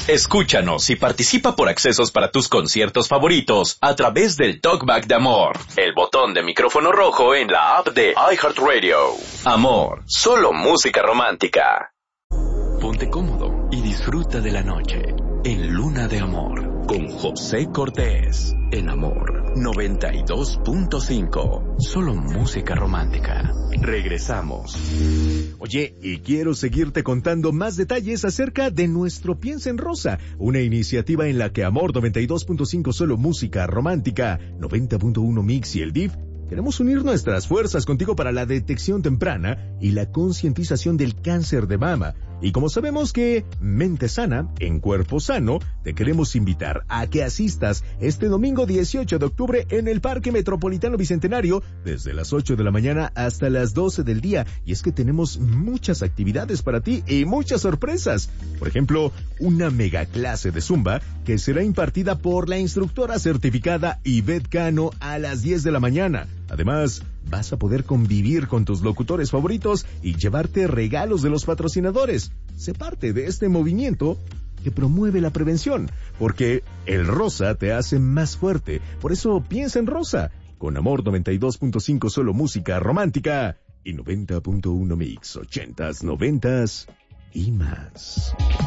Escúchanos y participa por accesos para tus conciertos favoritos a través del Talkback de Amor, el botón de micrófono rojo en la app de iHeartRadio. Amor, solo música romántica. Ponte cómodo y disfruta de la noche en Luna de Amor con José Cortés en Amor 92.5. Solo música romántica. Regresamos. Oye, y quiero seguirte contando más detalles acerca de nuestro Piensa en Rosa, una iniciativa en la que Amor 92.5 Solo Música Romántica, 90.1 Mix y el DIF queremos unir nuestras fuerzas contigo para la detección temprana y la concientización del cáncer de mama. Y como sabemos que mente sana, en cuerpo sano, te queremos invitar a que asistas este domingo 18 de octubre en el Parque Metropolitano Bicentenario desde las 8 de la mañana hasta las 12 del día. Y es que tenemos muchas actividades para ti y muchas sorpresas. Por ejemplo, una mega clase de Zumba que será impartida por la instructora certificada Ivette Cano a las 10 de la mañana. Además, vas a poder convivir con tus locutores favoritos y llevarte regalos de los patrocinadores. Sé parte de este movimiento que promueve la prevención, porque el rosa te hace más fuerte. Por eso piensa en rosa, con Amor 92.5 Solo Música Romántica y 90.1 Mix, 80s, 90s y más.